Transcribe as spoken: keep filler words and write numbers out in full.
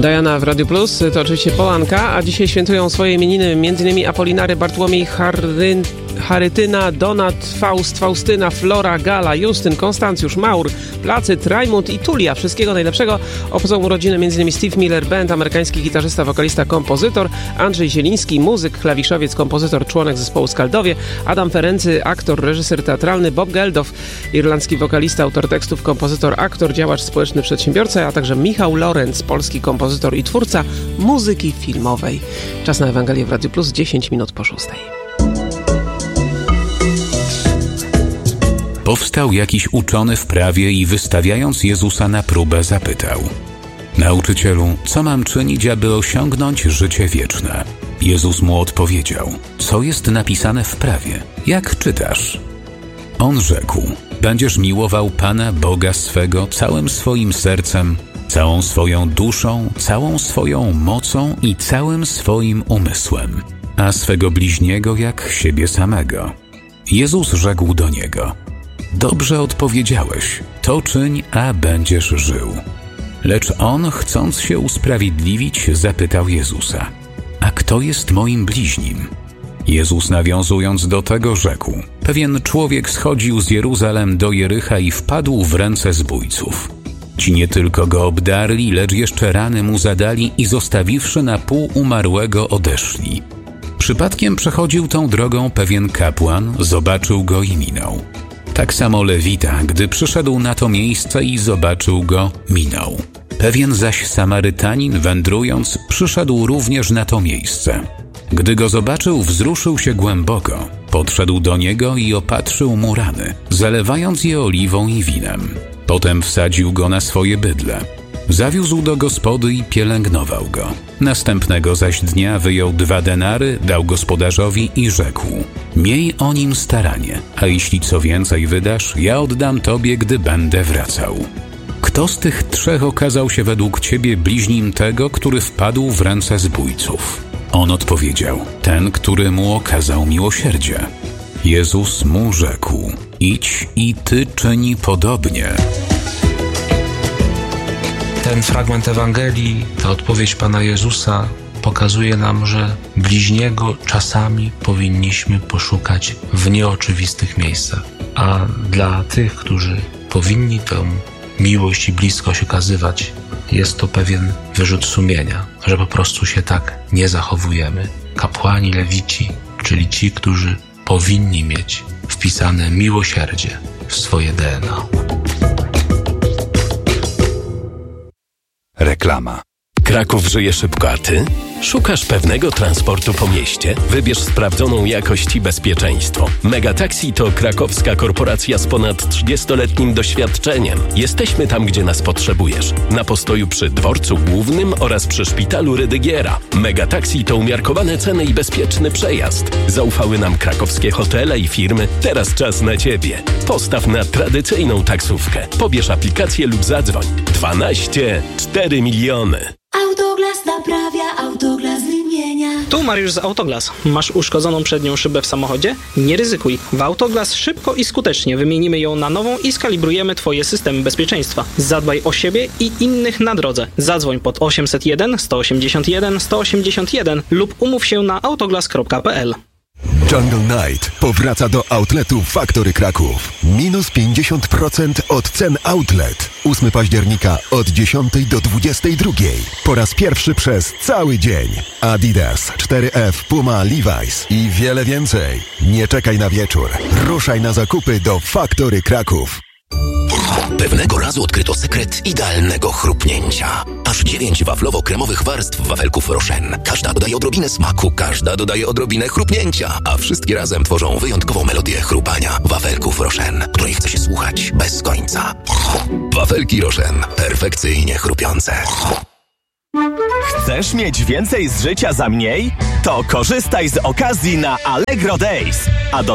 Diana w Radio Plus, to oczywiście Polanka, a dzisiaj świętują swoje imieniny m.in. Apolinary, Bartłomiej, Harry, Charytyna, Donat, Faust, Faustyna, Flora, Gala, Justyn, Konstancjusz, Maur, Placyt, Rajmund i Tulia. Wszystkiego najlepszego. Obchodzą urodziny m.in. Steve Miller Band, amerykański gitarzysta, wokalista, kompozytor, Andrzej Zieliński, muzyk, klawiszowiec, kompozytor, członek zespołu Skaldowie, Adam Ferency, aktor, reżyser teatralny, Bob Geldof, irlandzki wokalista, autor tekstów, kompozytor, aktor, działacz społeczny, przedsiębiorca, a także Michał Lorenz, polski kompozytor i twórca muzyki filmowej. Czas na Ewangelię w Radio Plus, dziesięć minut po szóstej. Powstał jakiś uczony w prawie i wystawiając Jezusa na próbę zapytał: Nauczycielu, co mam czynić, aby osiągnąć życie wieczne? Jezus mu odpowiedział: co jest napisane w prawie? Jak czytasz? On rzekł: będziesz miłował Pana Boga swego całym swoim sercem, całą swoją duszą, całą swoją mocą i całym swoim umysłem, a swego bliźniego jak siebie samego. Jezus rzekł do niego: dobrze odpowiedziałeś, to czyń, a będziesz żył. Lecz on, chcąc się usprawiedliwić, zapytał Jezusa: a kto jest moim bliźnim? Jezus, nawiązując do tego, rzekł: pewien człowiek schodził z Jeruzalem do Jericha i wpadł w ręce zbójców. Ci nie tylko go obdarli, lecz jeszcze rany mu zadali i zostawiwszy na pół umarłego, odeszli. Przypadkiem przechodził tą drogą pewien kapłan, zobaczył go i minął. Tak samo Lewita, gdy przyszedł na to miejsce i zobaczył go, minął. Pewien zaś Samarytanin, wędrując, przyszedł również na to miejsce. Gdy go zobaczył, wzruszył się głęboko, podszedł do niego i opatrzył mu rany, zalewając je oliwą i winem. Potem wsadził go na swoje bydle. Zawiózł do gospody i pielęgnował go. Następnego zaś dnia wyjął dwa denary, dał gospodarzowi i rzekł: miej o nim staranie, a jeśli co więcej wydasz, ja oddam tobie, gdy będę wracał. Kto z tych trzech okazał się według ciebie bliźnim tego, który wpadł w ręce zbójców? On odpowiedział: ten, który mu okazał miłosierdzie. Jezus mu rzekł: idź i ty czyń podobnie. Ten fragment Ewangelii, ta odpowiedź Pana Jezusa pokazuje nam, że bliźniego czasami powinniśmy poszukać w nieoczywistych miejscach. A dla tych, którzy powinni tę miłość i bliskość okazywać, jest to pewien wyrzut sumienia, że po prostu się tak nie zachowujemy. Kapłani, lewici, czyli ci, którzy powinni mieć wpisane miłosierdzie w swoje D N A. Reklama. Kraków żyje szybko, a ty? Szukasz pewnego transportu po mieście? Wybierz sprawdzoną jakość i bezpieczeństwo. Megataxi to krakowska korporacja z ponad trzydziestoletnim doświadczeniem. Jesteśmy tam, gdzie nas potrzebujesz. Na postoju przy dworcu głównym oraz przy szpitalu Rydygiera. Megataxi to umiarkowane ceny i bezpieczny przejazd. Zaufały nam krakowskie hotele i firmy. Teraz czas na ciebie. Postaw na tradycyjną taksówkę. Pobierz aplikację lub zadzwoń. dwanaście cztery miliony. Autoglas naprawia, Autoglas wymienia. Tu Mariusz z Autoglas. Masz uszkodzoną przednią szybę w samochodzie? Nie ryzykuj. W Autoglas szybko i skutecznie wymienimy ją na nową i skalibrujemy Twoje systemy bezpieczeństwa. Zadbaj o siebie i innych na drodze. Zadzwoń pod osiemset jeden sto osiemdziesiąt jeden sto osiemdziesiąt jeden lub umów się na autoglas kropka p l. Jungle Night powraca do outletu Factory Kraków. Minus pięćdziesiąt procent od cen outlet. ósmego października od dziesiątej do dwudziestej drugiej. Po raz pierwszy przez cały dzień. Adidas, cztery F, Puma, Levi's i wiele więcej. Nie czekaj na wieczór. Ruszaj na zakupy do Factory Kraków. Pewnego razu odkryto sekret idealnego chrupnięcia. Aż dziewięć waflowo-kremowych warstw wafelków Rochen. Każda dodaje odrobinę smaku, każda dodaje odrobinę chrupnięcia, a wszystkie razem tworzą wyjątkową melodię chrupania wafelków Rochen, której chce się słuchać bez końca. Wafelki Rochen. Perfekcyjnie chrupiące. Chcesz mieć więcej z życia za mniej? To korzystaj z okazji na Allegro Days. A do